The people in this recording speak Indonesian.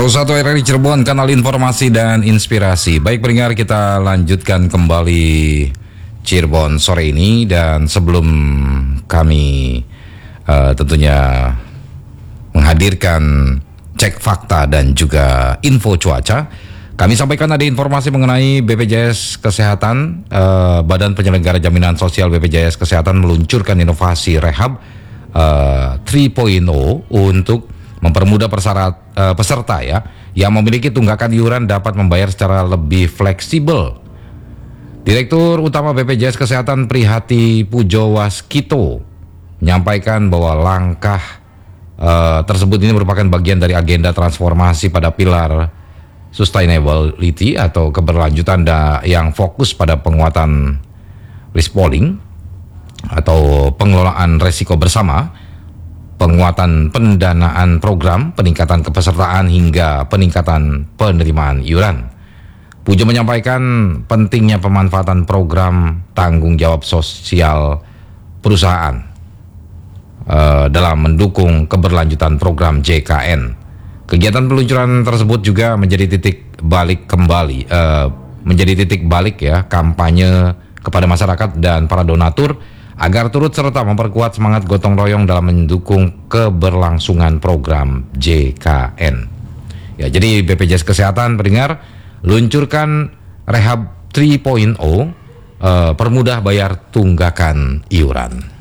101 RRI Cirebon, kanal informasi dan inspirasi. Baik pendengar, kita lanjutkan kembali Cirebon sore ini. Dan sebelum kami tentunya menghadirkan cek fakta dan juga info cuaca, kami sampaikan ada informasi mengenai BPJS Kesehatan. Badan Penyelenggara Jaminan Sosial BPJS Kesehatan meluncurkan inovasi rehab 3.0 untuk mempermudah peserta yang memiliki tunggakan iuran dapat membayar secara lebih fleksibel. Direktur Utama BPJS Kesehatan Prihati Pujowaskito menyampaikan bahwa langkah tersebut ini merupakan bagian dari agenda transformasi pada pilar sustainability atau keberlanjutan yang fokus pada penguatan risk pooling atau pengelolaan resiko bersama, penguatan pendanaan program, peningkatan kepesertaan hingga peningkatan penerimaan iuran. Pujo menyampaikan pentingnya pemanfaatan program tanggung jawab sosial perusahaan dalam mendukung keberlanjutan program JKN. Kegiatan peluncuran tersebut juga menjadi titik balik kampanye kepada masyarakat dan para donatur agar turut serta memperkuat semangat gotong royong dalam mendukung keberlangsungan program JKN. Ya, jadi BPJS Kesehatan pendengar luncurkan Rehab 3.0, permudah bayar tunggakan iuran.